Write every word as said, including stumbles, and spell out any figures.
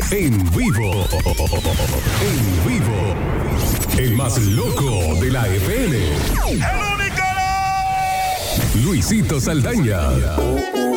En vivo. En vivo. El más loco de la F M. ¡El único! Luisito Saldaña.